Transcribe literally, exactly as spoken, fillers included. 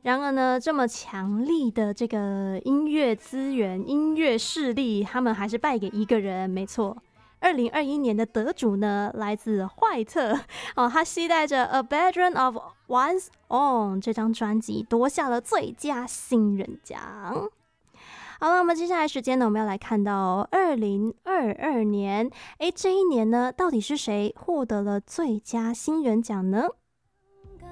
然而呢，这么强力的这个音乐资源、音乐势力，他们还是败给一个人，没错。二零二一年的得主呢，来自坏特哦，他携带着《A Bedroom of One's Own》这张专辑夺下了最佳新人奖。好了，我们接下来时间呢，我们要来看到二零二二年，诶，这一年呢，到底是谁获得了最佳新人奖呢？